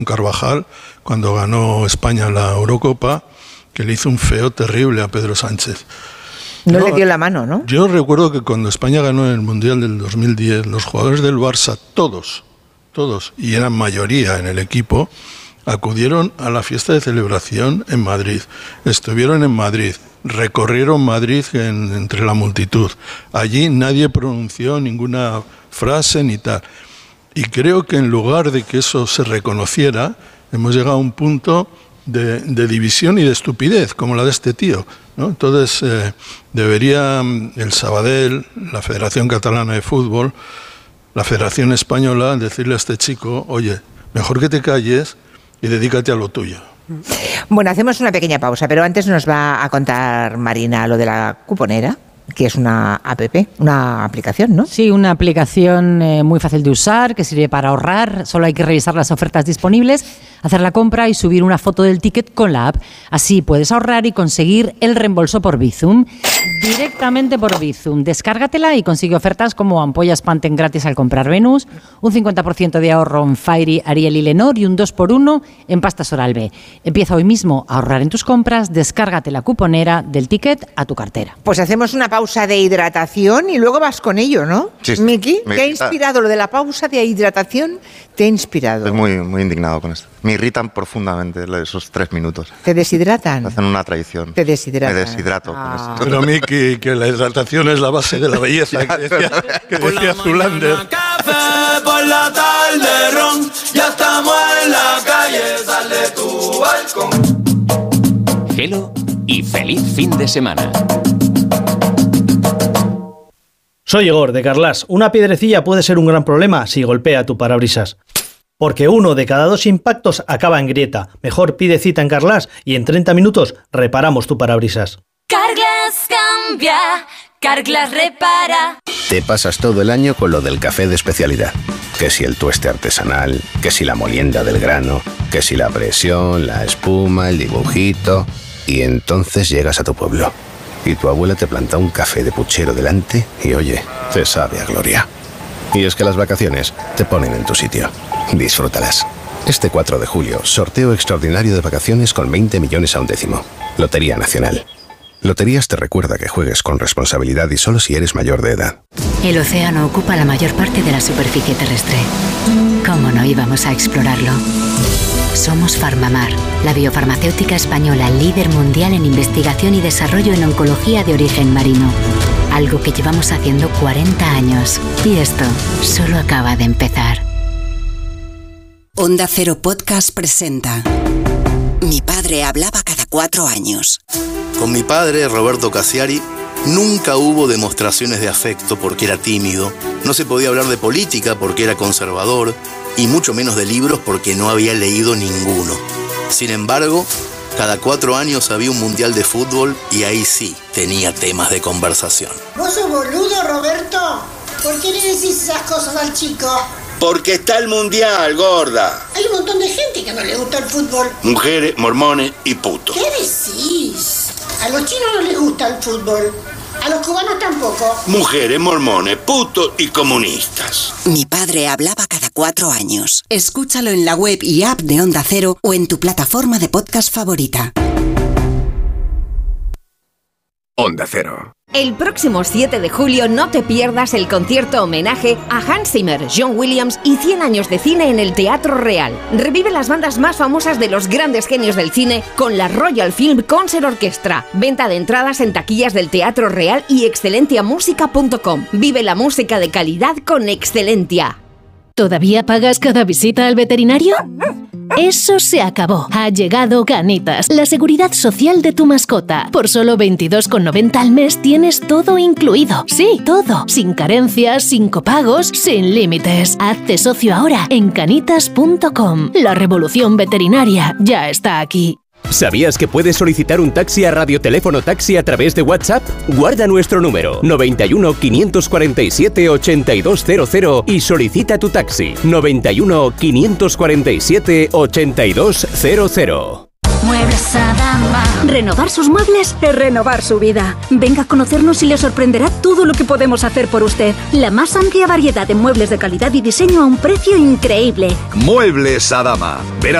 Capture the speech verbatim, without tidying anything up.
Carvajal, cuando ganó España la Eurocopa, que le hizo un feo terrible a Pedro Sánchez. No, no le dio la mano, ¿no? Yo recuerdo que cuando España ganó en el Mundial del dos mil diez, los jugadores del Barça, todos, todos, y eran mayoría en el equipo, acudieron a la fiesta de celebración en Madrid. Estuvieron en Madrid, recorrieron Madrid en, entre la multitud. Allí nadie pronunció ninguna frase ni tal. Y creo que en lugar de que eso se reconociera, hemos llegado a un punto de, de división y de estupidez, como la de este tío, ¿no? Entonces, eh, debería el Sabadell, la Federación Catalana de Fútbol, la Federación Española, decirle a este chico, oye, mejor que te calles y dedícate a lo tuyo. Bueno, hacemos una pequeña pausa, pero antes nos va a contar Marina lo de la cuponera, que es una app, una aplicación, ¿no? Sí, una aplicación eh, muy fácil de usar, que sirve para ahorrar. Solo hay que revisar las ofertas disponibles, hacer la compra y subir una foto del ticket con la app. Así puedes ahorrar y conseguir el reembolso por Bizum. Directamente por Bizum. Descárgatela y consigue ofertas como ampollas Pantene gratis al comprar Venus, un cincuenta por ciento de ahorro en Fairy, Ariel y Lenor y un dos por uno en pastas Oral-B. Empieza hoy mismo a ahorrar en tus compras, descárgate la cuponera del ticket a tu cartera. Pues hacemos una pausa de hidratación y luego vas con ello, ¿no? Sí, Miki, me ¿te ha irrita. inspirado lo de la pausa de hidratación? ¿Te ha inspirado? Estoy muy, muy indignado con esto. Me irritan profundamente esos tres minutos. ¿Te deshidratan? Hacen una traición. Te deshidratan. Me deshidrato Ah. con esto. Pero Miki, que la hidratación es la base de la belleza, que decía, que decía Zulander. Café por la tarde, ron, ya estamos en la calle, sal de tu balcón. Gelo y feliz fin de semana. Soy Igor, de Carlas. Una piedrecilla puede ser un gran problema si golpea tu parabrisas. Porque uno de cada dos impactos acaba en grieta. Mejor pide cita en Carlas y en treinta minutos reparamos tu parabrisas. Carglass cambia, Carglass repara. Te pasas todo el año con lo del café de especialidad. Que si el tueste artesanal, que si la molienda del grano, que si la presión, la espuma, el dibujito. Y entonces llegas a tu pueblo. Y tu abuela te planta un café de puchero delante y oye, te sabe a gloria. Y es que las vacaciones te ponen en tu sitio. Disfrútalas. Este cuatro de julio, sorteo extraordinario de vacaciones con veinte millones a un décimo. Lotería Nacional. Loterías te recuerda que juegues con responsabilidad y solo si eres mayor de edad. El océano ocupa la mayor parte de la superficie terrestre. ¿Cómo no íbamos a explorarlo? Somos Farmamar, la biofarmacéutica española líder mundial en investigación y desarrollo en oncología de origen marino. Algo que llevamos haciendo cuarenta años. Y esto solo acaba de empezar. Onda Cero Podcast presenta Mi padre hablaba cada cuatro años. Con mi padre, Roberto Cassiari, nunca hubo demostraciones de afecto porque era tímido, no se podía hablar de política porque era conservador, y mucho menos de libros porque no había leído ninguno. Sin embargo, cada cuatro años había un mundial de fútbol y ahí sí tenía temas de conversación. ¿Vos sos boludo, Roberto? ¿Por qué le decís esas cosas al chico? Porque está el mundial, gorda. Hay un montón de gente que no le gusta el fútbol. Mujeres, mormones y putos. ¿Qué decís? A los chinos no les gusta el fútbol. A los cubanos tampoco. Mujeres, mormones, putos y comunistas. Mi padre hablaba cada cuatro años. Escúchalo en la web y app de Onda Cero o en tu plataforma de podcast favorita. Onda Cero. El próximo siete de julio no te pierdas el concierto homenaje a Hans Zimmer, John Williams y cien años de cine en el Teatro Real. Revive las bandas más famosas de los grandes genios del cine con la Royal Film Concert Orchestra. Venta de entradas en taquillas del Teatro Real y excelentia música punto com. Vive la música de calidad con Excelentia. ¿Todavía pagas cada visita al veterinario? Eso se acabó. Ha llegado Canitas, la seguridad social de tu mascota. Por solo veintidós con noventa al mes tienes todo incluido. Sí, todo. Sin carencias, sin copagos, sin límites. Hazte socio ahora en canitas punto com. La revolución veterinaria ya está aquí. ¿Sabías que puedes solicitar un taxi a Radioteléfono Taxi a través de WhatsApp? Guarda nuestro número noventa y uno, quinientos cuarenta y siete, ochenta y dos cero cero y solicita tu taxi noventa y uno, quinientos cuarenta y siete, ochenta y dos cero cero. Muebles Adama. Renovar sus muebles es renovar su vida. Venga a conocernos y le sorprenderá todo lo que podemos hacer por usted. La más amplia variedad de muebles de calidad y diseño a un precio increíble. Muebles Adama. Ver a